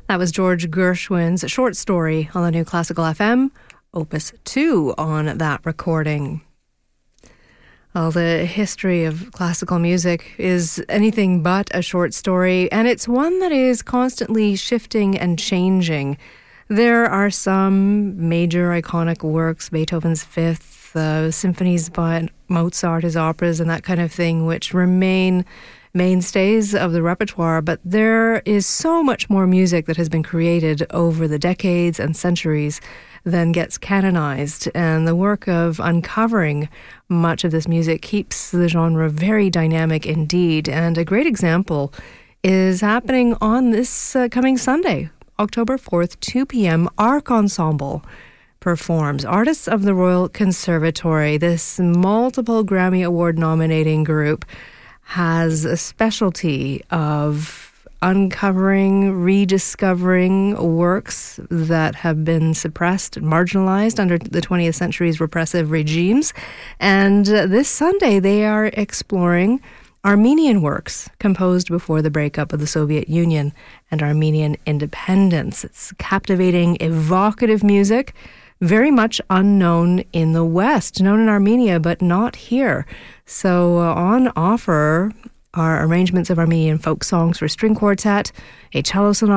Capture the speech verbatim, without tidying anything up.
That was George Gershwin's short story on the New Classical F M, Opus two on that recording. Well, the history of classical music is anything but a short story, and it's one that is constantly shifting and changing. There are some major iconic works, Beethoven's Fifth, uh, symphonies by Mozart, his operas, and that kind of thing, which remain mainstays of the repertoire, but there is so much more music that has been created over the decades and centuries than gets canonized, and the work of uncovering much of this music keeps the genre very dynamic indeed. And a great example is happening on this uh, coming Sunday, October fourth, two p.m. Arc Ensemble performs. Artists of the Royal Conservatory, this multiple Grammy Award nominating group, has a specialty of uncovering, rediscovering works that have been suppressed and marginalized under the twentieth century's repressive regimes. And uh, this Sunday, they are exploring Armenian works composed before the breakup of the Soviet Union and Armenian independence. It's captivating, evocative music, very much unknown in the West, known in Armenia, but not here. So uh, on offer are arrangements of Armenian folk songs for string quartet, a cello sonata,